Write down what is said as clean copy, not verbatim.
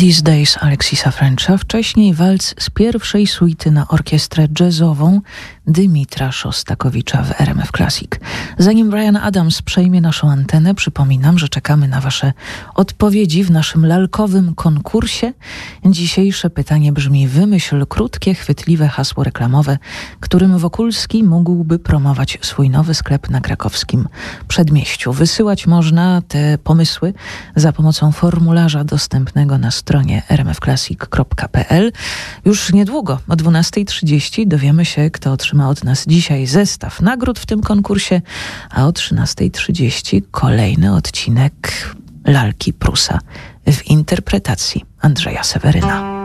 These Days Aleksisa Frencha, wcześniej walc z pierwszej suity na orkiestrę jazzową Dymitra Szostakowicza w RMF Classic. Zanim Bryan Adams przejmie naszą antenę, przypominam, że czekamy na wasze odpowiedzi w naszym lalkowym konkursie. Dzisiejsze pytanie brzmi: wymyśl krótkie, chwytliwe hasło reklamowe, którym Wokulski mógłby promować swój nowy sklep na krakowskim Przedmieściu. Wysyłać można te pomysły za pomocą formularza dostępnego na stronie rmfclassic.pl. Już niedługo o 12:30 dowiemy się, kto otrzyma od nas dzisiaj zestaw nagród w tym konkursie, a o 13:30 kolejny odcinek Lalki Prusa w interpretacji Andrzeja Seweryna.